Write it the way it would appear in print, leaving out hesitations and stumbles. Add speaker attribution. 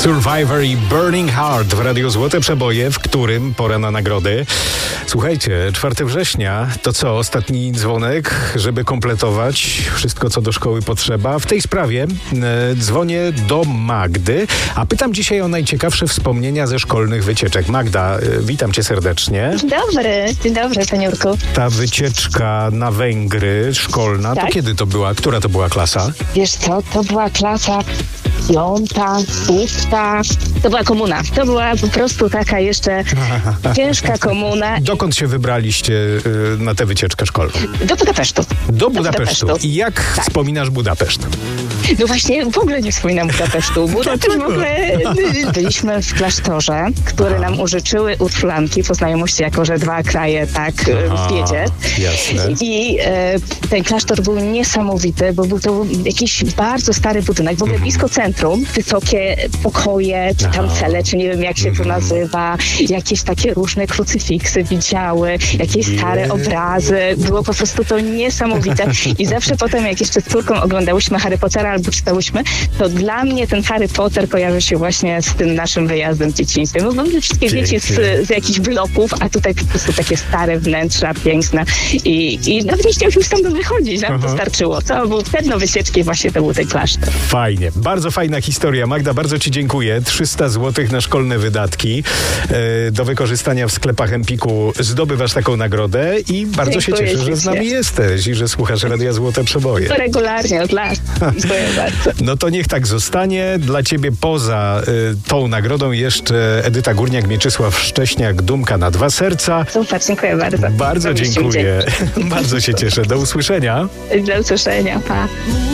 Speaker 1: Survivor i Burning Heart w Radiu Złote Przeboje, w którym pora na nagrody. Słuchajcie, 4 września to co? Ostatni dzwonek, żeby kompletować wszystko, co do szkoły potrzeba. W tej sprawie dzwonię do Magdy, a pytam dzisiaj o najciekawsze wspomnienia ze szkolnych wycieczek. Magda, witam cię serdecznie.
Speaker 2: Dzień dobry, paniurku.
Speaker 1: Ta wycieczka na Węgry szkolna,
Speaker 2: Tak?
Speaker 1: to kiedy to była? Która to była klasa?
Speaker 2: Wiesz co, to była klasa 5., 6. To była komuna. To była po prostu taka jeszcze ciężka komuna.
Speaker 1: Dokąd się wybraliście na tę wycieczkę szkolną?
Speaker 2: Do Budapesztu.
Speaker 1: Do Budapesztu. I jak
Speaker 2: Tak.
Speaker 1: wspominasz Budapeszt?
Speaker 2: No właśnie, w ogóle nie wspominam Budapesztu. Budapeszt w ogóle... Byliśmy w klasztorze, który nam użyczyły Urszlanki po znajomości, jako że 2 kraje tak w biedzie.
Speaker 1: Jasne.
Speaker 2: I ten klasztor był niesamowity, bo był to jakiś bardzo stary budynek, w ogóle blisko centrum, wysokie pokoje, czy tam cele, czy nie wiem jak się to nazywa, jakieś takie różne krucyfiksy widziały, jakieś stare obrazy, było po prostu to niesamowite i zawsze potem jak jeszcze z córką oglądałyśmy Harry Pottera albo czytałyśmy, to dla mnie ten Harry Potter kojarzy się właśnie z tym naszym wyjazdem w dzieciństwie. No mamy wszystkie dzieci z jakichś bloków, a tutaj po prostu takie stare wnętrza, piękne i nawet nie chciałam już stamtąd wychodzić, nam to starczyło. To był wtedy wycieczki, właśnie to był ten klasztor.
Speaker 1: Fajnie. Bardzo fajna historia. Magda, bardzo ci dziękuję. 300 zł na szkolne wydatki do wykorzystania w sklepach Empiku. Zdobywasz taką nagrodę i bardzo się cieszę, że z nami jesteś i że słuchasz Radia Złote Przeboje.
Speaker 2: Regularnie, od lat. Dziękuję bardzo.
Speaker 1: No to niech tak zostanie. Dla ciebie poza tą nagrodą jeszcze Edyta Górniak, Mieczysław Szcześniak, Dumka na 2 serca.
Speaker 2: Super, dziękuję bardzo.
Speaker 1: Bardzo dziękuję. Bardzo się cieszę. Do usłyszenia.
Speaker 2: Do usłyszenia. Pa.